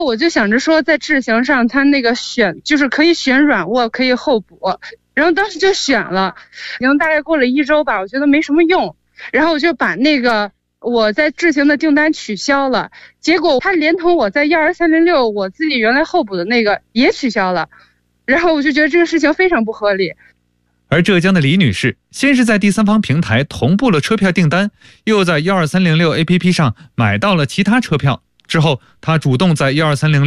我就想着说在智行上它那个就是可以选软卧，可以候补，然后当时就选了，已经大概过了1周吧，我觉得没什么用，然后我就把那个我在智行的订单取消了，结果它连同我在12306我自己原来候补的那个也取消了，然后我就觉得这个事情非常不合理。 而浙江的李女士先是在第三方平台同步了车票订单，又在12306 APP 上买到了其他车票，之后她主动在12306